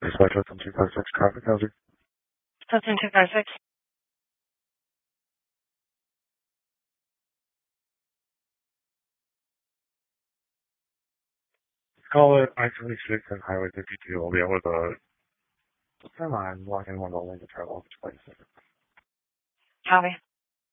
Dispatch Hudson 256 traffic hazard. Hudson 256. Call it I-76 and Highway 52. We'll be able to semi lock in one of the lanes of travel. Copy.